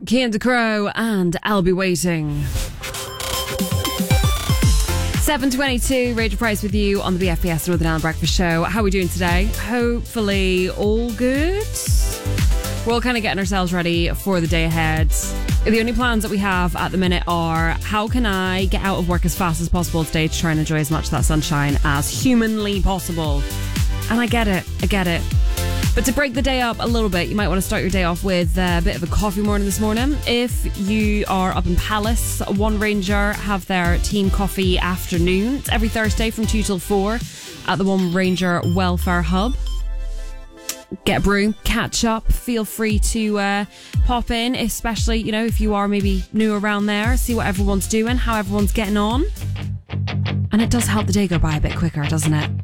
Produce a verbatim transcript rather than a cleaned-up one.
Candy Crow and I'll Be Waiting. seven twenty-two, Rachel Price with you on the B F B S Northern Ireland Breakfast Show. How are we doing today? Hopefully all good. We're all kind of getting ourselves ready for the day ahead. The only plans that we have at the minute are how can I get out of work as fast as possible today to try and enjoy as much of that sunshine as humanly possible. And I get it, I get it. But to break the day up a little bit, you might want to start your day off with a bit of a coffee morning this morning. If you are up in Palace, One Ranger have their team coffee afternoon. It's every Thursday from two till four at the One Ranger Welfare Hub. Get a brew, catch up, feel free to uh, pop in, especially, you know, if you are maybe new around there, see what everyone's doing, how everyone's getting on. And it does help the day go by a bit quicker, doesn't it?